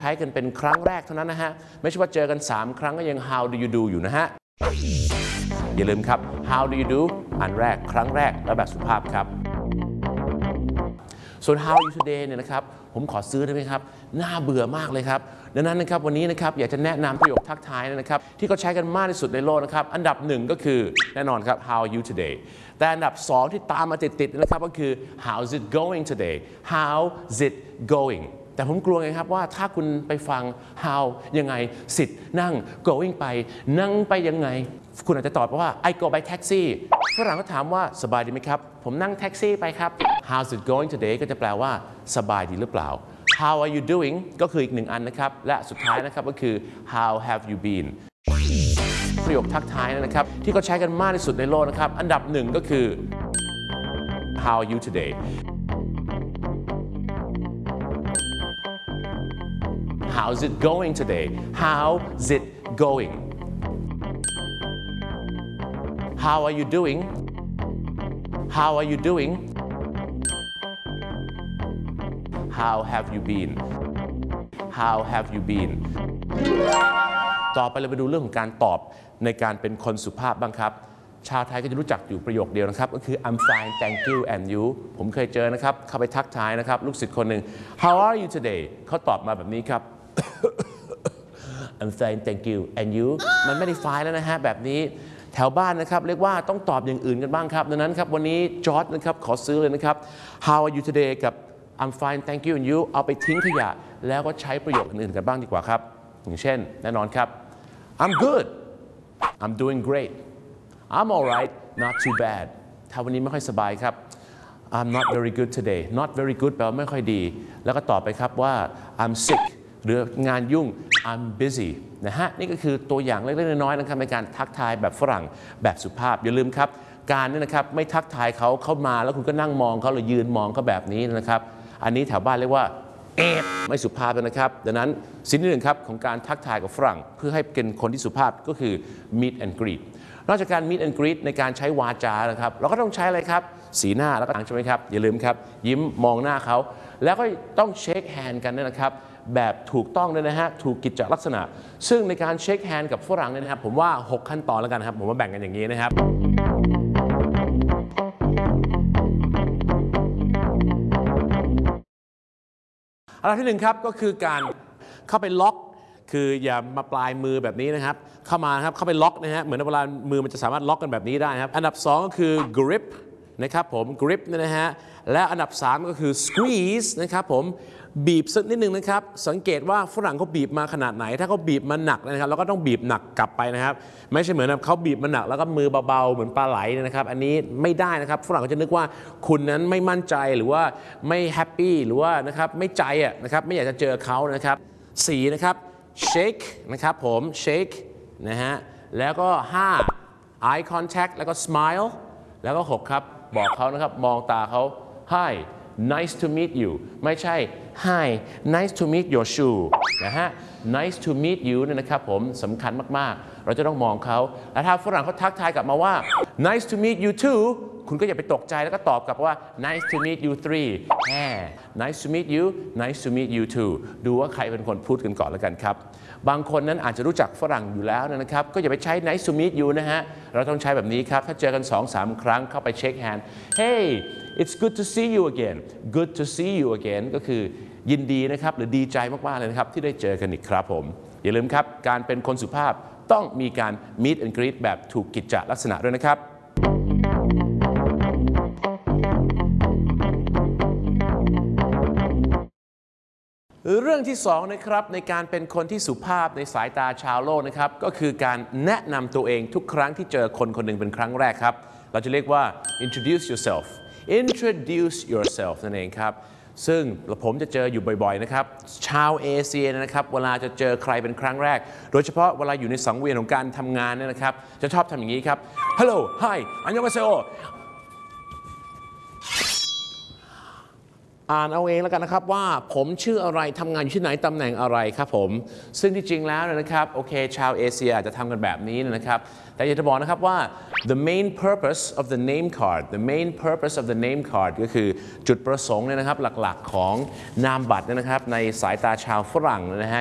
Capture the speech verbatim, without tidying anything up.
ใช้กันเป็นครั้งแรกเท่านั้นนะฮะไม่ใช่ว่าเจอกันสามครั้งก็ยัง how do you do อยู่นะฮะอย่าลืมครับ how do you do อันแรกครั้งแรกและแบบสุภาพครับส่วน how are you today เนี่ยนะครับผมขอซื้อได้ไหมครับน่าเบื่อมากเลยครับดังนั้นนะครับวันนี้นะครับอยากจะแนะนำประโยคทักทายนะครับที่เขาใช้กันมากที่สุดในโลกนะครับอันดับหนึ่งก็คือแน่นอนครับ how are you today แต่อันดับสองที่ตามมาติดๆนะครับก็คือ how's it going today how's it goingแต่ผมกลัวไงครับว่าถ้าคุณไปฟัง how ยังไง sit นั่ง going ไปนั่งไปยังไงคุณอาจจะตอบว่า I go by taxi ฝรั่งก็ถามว่าสบายดีไหมครับผมนั่งแท็กซี่ไปครับ how's it going today ก็จะแปลว่าสบายดีหรือเปล่า how are you doing ก็คืออีกหนึ่งอันนะครับและสุดท้ายนะครับก็คือ how have you been ประโยคทักทายนะครับที่เขาใช้กันมากที่สุดในโลกนะครับอันดับหนึ่งก็คือ how are you today how's it going today how's it going how are you doing how are you doing how have you been how have you been ต่อไปเราไปดูเรื่องของการตอบในการเป็นคนสุภาพบ้างครับชาวไทยก็จะรู้จักอยู่ประโยคเดียวนะครับก็คือ I'm fine thank you and you ผมเคยเจอนะครับเข้าไปทักทายนะครับลูกศิษย์คนหนึ่ง How are you today เขาตอบมาแบบนี้ครับ I'm fine thank you and you มันไม่ได้ fine แล้วนะฮะแบบนี้แถวบ้านนะครับเรียกว่าต้องตอบอย่างอื่นกันบ้างครับดังนั้นครับวันนี้จอร์จนะครับขอซื้อเลยนะครับ How are you today กับ I'm fine thank you and you เอาไปทิ้งขยะแล้วก็ใช้ประโยคอื่นๆกันบ้างดีกว่าครับอย่างเช่นแน่นอนครับ I'm good I'm doing great I'm alright not too bad ถ้าวันนี้ไม่ค่อยสบายครับ I'm not very good today not very good แปลว่าไม่ค่อยดีแล้วก็ตอบไปครับว่า I'm sick หรืองานยุ่ง I'm busy นะฮะนี่ก็คือตัวอย่างเล็กๆน้อยๆนะครับในการทักทายแบบฝรั่งแบบสุภาพอย่าลืมครับการนี่นะครับไม่ทักทายเขาเข้ามาแล้วคุณก็นั่งมองเขาหรือยืนมองเขาแบบนี้นะครับอันนี้แถวบ้านเรียกว่าเอฟไม่สุภาพนะครับดังนั้นสิ่งที่หนึ่งครับของการทักทายกับฝรั่งเพื่อให้เป็นคนที่สุภาพก็คือ meet and greet นอกจากการ meet and greet ในการใช้วาจานะครับเราก็ต้องใช้อะไรครับสีหน้าแล้วก็ต่างใช่ไหมครับอย่าลืมครับยิ้มมองหน้าเขาแล้วก็ต้องเช็คแฮนด์กันนะครับแบบถูกต้องเลยนะฮะถูกกิจลักษณะซึ่งในการเช็คแฮนด์กับฝรั่งเนี่ยนะครับผมว่าหกขั้นตอนแล้วกันครับผมว่าแบ่งกันอย่างนี้นะครับอันดับที่หนึ่งครับก็คือการเข้าไปล็อกคืออย่ามาปลายมือแบบนี้นะครับเข้ามาครับเข้าไปล็อกนะฮะเหมือนเวลามือมันจะสามารถล็อกกันแบบนี้ได้ครับอันดับสองก็คือ grip นะครับผม grip เนี่ยนะฮะและอันดับสามก็คือ squeeze นะครับผมบีบสักนิดนึงนะครับสังเกตว่าฝรั่งเขาบีบมาขนาดไหนถ้าเขาบีบมาหนักนะครับเราก็ต้องบีบหนักกลับไปนะครับไม่ใช่เหมือนแบบเขาบีบมาหนักแล้วก็มือเบาๆเหมือนปลาไหลนะครับอันนี้ไม่ได้นะครับฝรั่งเขาจะนึกว่าคุณนั้นไม่มั่นใจหรือว่าไม่แฮปปี้หรือว่านะครับไม่ใจอ่ะนะครับไม่อยากจะเจอเขานะครับสี่นะครับ shake นะครับผม shake นะฮะแล้วก็ห้า eye contact แล้วก็ smile แล้วก็หกครับบอกเขานะครับมองตาเขา hi nice to meet you ไม่ใช่ hi nice to meet your shoe นะฮะ nice to meet you เนี่ยนะครับผมสำคัญมากๆเราจะต้องมองเขาและถ้าฝรั่งเขาทักทายกลับมาว่า nice to meet you too คุณก็อย่าไปตกใจแล้วก็ตอบกลับว่า nice to meet you three แหม nice to meet you nice to meet you too ดูว่าใครเป็นคนพูดกันก่อนแล้วกันครับบางคนนั้นอาจจะรู้จักฝรั่งอยู่แล้วนะครับก็อย่าไปใช้ nice to meet you นะฮะเราต้องใช้แบบนี้ครับถ้าเจอกัน สองสาม ครั้งเข้าไปเช็คแฮนด์ hey it's good to see you again good to see you again ก็คือยินดีนะครับหรือดีใจมากๆเลยนะครับที่ได้เจอกันอีกครับผมอย่าลืมครับการเป็นคนสุภาพต้องมีการ meet and greet แบบถูกกิจจลักษณะด้วยนะครับเรื่องที่สองนะครับในการเป็นคนที่สุภาพในสายตาชาวโลกนะครับก็คือการแนะนำตัวเองทุกครั้งที่เจอคนคนหนึ่งเป็นครั้งแรกครับเราจะเรียกว่า introduce yourself introduce yourself นั่นเองครับซึ่งผมจะเจออยู่บ่อยๆนะครับชาวเอเชียนะครับเวลาจะเจอใครเป็นครั้งแรกโดยเฉพาะเวลาอยู่ในสังเวียนของการทำงานเนี่ยนะครับจะชอบทำอย่างนี้ครับ hello hi 안녕하세요 อ่านเอาเองแล้วกันนะครับว่าผมชื่ออะไรทำงานอยู่ที่ไหนตำแหน่งอะไรครับผมซึ่งที่จริงแล้วนะครับโอเคชาวเอเชียอาจจะทำกันแบบนี้นะครับแต่อยากจะบอกนะครับว่า the main purpose of the name card the main purpose of the name card ก็คือจุดประสงค์เนี่ยนะครับหลักๆของนามบัตรเนี่ยนะครับในสายตาชาวฝรั่งนะฮะ